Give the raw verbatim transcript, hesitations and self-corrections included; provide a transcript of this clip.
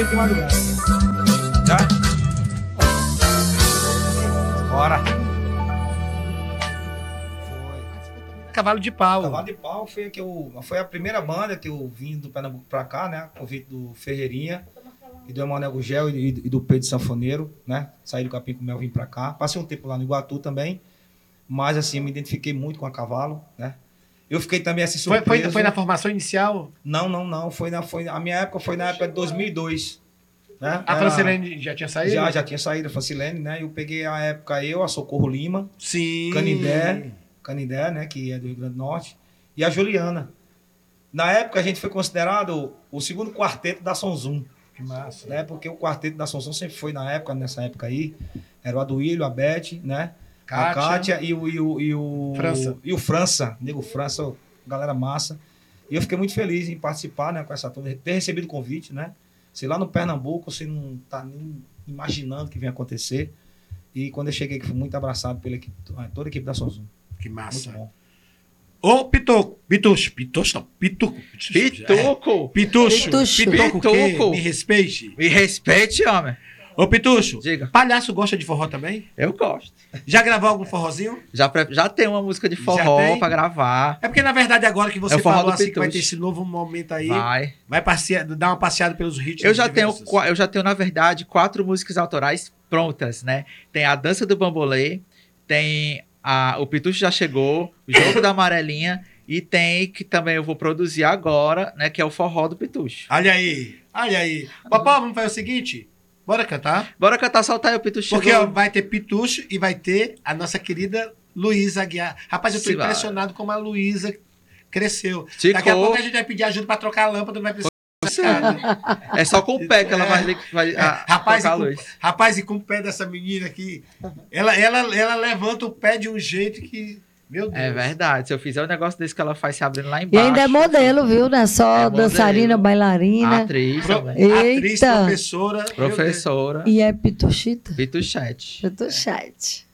De madrugada. Já? Bora. Foi. Cavalo de Pau. Cavalo de Pau foi, que eu, foi a primeira banda que eu vim do Pernambuco pra cá, né? Convite do Ferreirinha e do Emanuel Gugel e, e do Pedro Sanfoneiro, né? Saí do Capim com o Mel, vim pra cá. Passei um tempo lá no Iguatu também, mas assim, eu me identifiquei muito com a cavalo, né? Eu fiquei também assim surpreso. Foi, foi, foi na formação inicial? Não, não, não. Foi na, foi, a minha época foi na época de dois mil e dois. Né? A Francilene já tinha saído? Já, já tinha saído a Francilene, né? Eu peguei a época eu, a Socorro Lima. Sim. Canindé, Canindé, né? Que é do Rio Grande do Norte. E a Juliana. Na época a gente foi considerado o segundo quarteto da Sonzum. Que massa. Né? Porque o quarteto da Sonzum sempre foi na época, nessa época aí. Era o Aduílio, a Beth, né? A Kátia e o, e o, e o França. E o França, nego França, galera massa. E eu fiquei muito feliz em participar, né, com essa turma, ter recebido o convite, né? Sei lá no Pernambuco, você não tá nem imaginando o que vem acontecer. E quando eu cheguei, que fui muito abraçado pela equipe, toda a equipe da Sonzum. Que massa. Muito bom. Ô, Pitoco. Pitucho. Pitucho não. Pituco. Pituco. É. Pitucho. Pitucho. Pitoco o quê? Pituco. Me respeite. Me respeite, homem. Ô, Pitucho. Diga. Palhaço gosta de forró também? Eu gosto. Já gravou algum forrozinho? Já, pre- já tem uma música de Já forró tem? pra gravar. É porque, na verdade, agora que você É o forró falou do assim, que vai ter Pitucho. esse novo momento aí, vai, Vai. passear, dar uma passeada pelos ritmos. Eu já, tenho, diversos. qua- eu já tenho, na verdade, quatro músicas autorais prontas, né? Tem a Dança do Bambolê, tem a, o Pitucho Já Chegou, o Jogo da Amarelinha, e tem que também eu vou produzir agora, né? Que é o Forró do Pitucho. Olha aí, olha aí. Papai, vamos fazer o seguinte, bora cantar? Bora cantar, soltar aí o Pitucho Porque Chegou. ó, vai ter Pitucho e vai ter a nossa querida Luísa Aguiar. Rapaz, eu tô Se vai. impressionado como a Luísa cresceu. Ficou. Daqui a pouco a gente vai pedir ajuda pra trocar a lâmpada, não vai precisar. É só com o pé que ela vai, li- vai É, a, rapaz, e tocar a com, luz. rapaz, e com o pé dessa menina aqui, ela, ela, ela levanta o pé de um jeito que, meu Deus. É verdade. Se eu fizer um negócio desse que ela faz se abrindo lá E embaixo. ainda é modelo, viu? Não é só É dançarina, modelo. bailarina. Atriz Pro- também. Atriz, Eita. professora. meu Deus. Professora. E é pituchita? Pituchete. Pituchete.